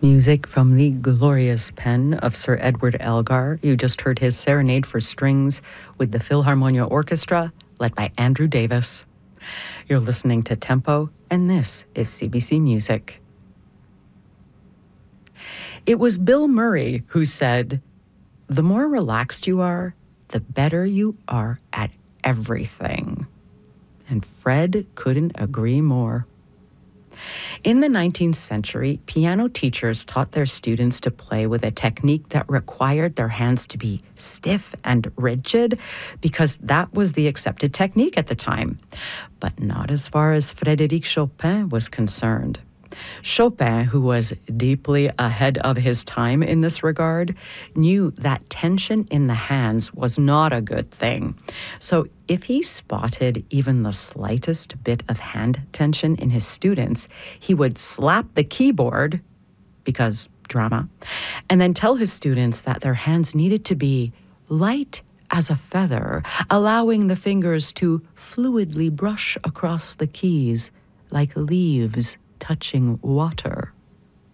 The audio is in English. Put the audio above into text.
Music from the glorious pen of Sir Edward Elgar. You just heard his Serenade for Strings with the Philharmonia Orchestra, led by Andrew Davis. You're listening to Tempo, and this is CBC Music. It was Bill Murray who said, "The more relaxed you are, the better you are at everything." And Fred couldn't agree more. In the 19th century, piano teachers taught their students to play with a technique that required their hands to be stiff and rigid because that was the accepted technique at the time. But not as far as Frédéric Chopin was concerned. Chopin, who was deeply ahead of his time in this regard, knew that tension in the hands was not a good thing. So if he spotted even the slightest bit of hand tension in his students, he would slap the keyboard, because drama, and then tell his students that their hands needed to be light as a feather, allowing the fingers to fluidly brush across the keys like leaves touching water.